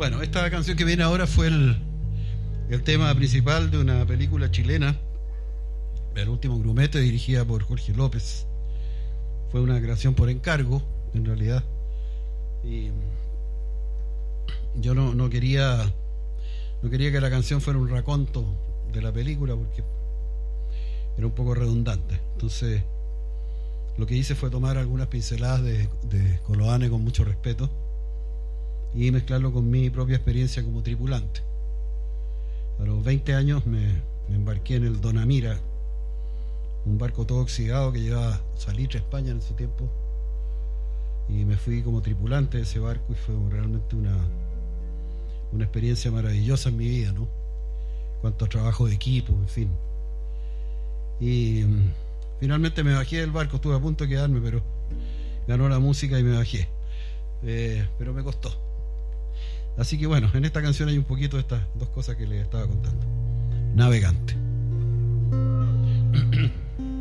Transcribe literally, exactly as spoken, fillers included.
Bueno, esta canción que viene ahora fue el, el tema principal de una película chilena, El último grumete, dirigida por Jorge López. Fue una creación por encargo, en realidad. Y yo no, no quería no quería que la canción fuera un raconto de la película, porque era un poco redundante. Entonces lo que hice fue tomar algunas pinceladas de, de Coloane con mucho respeto y mezclarlo con mi propia experiencia como tripulante. A los veinte años me, me embarqué en el Donamira, un barco todo oxidado que llevaba salitre a España en ese tiempo, y me fui como tripulante de ese barco y fue realmente una una experiencia maravillosa en mi vida, ¿no? Cuanto a trabajo de equipo, en fin. Y um, finalmente me bajé del barco, estuve a punto de quedarme, pero ganó la música y me bajé. Eh, pero me costó. Así que bueno, en esta canción hay un poquito de estas dos cosas que les estaba contando. Navegante.